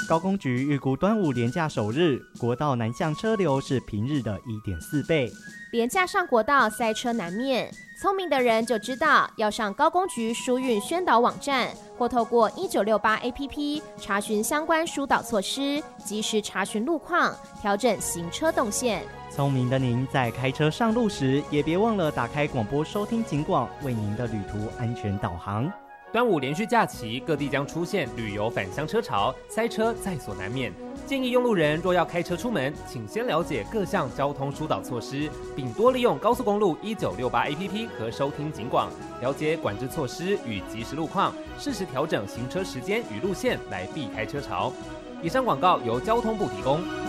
高工局预估端午连假首日，国道南向车流是平日的1.4倍。 连假上国道塞车难免，聪明的人就知道要上高工局疏运宣导网站，或透过1968 APP 查询相关疏导措施，及时查询路况，调整行车动线。 聪明的您在开车上路时，也别忘了打开广播收听警广，为您的旅途安全导航。 端午连续假期，各地将出现旅游返乡车潮，塞车在所难免。建议用路人若要开车出门，请先了解各项交通疏导措施，并多利用高速公路1968 APP 和收听警广，了解管制措施与即时路况，适时调整行车时间与路线来避开车潮。以上广告由交通部提供。